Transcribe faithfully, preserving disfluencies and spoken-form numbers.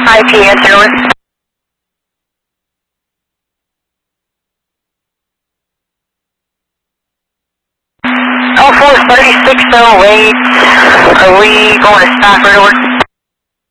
I P answer over. Oh four thirty-six oh eight. Are we going to Stafford over?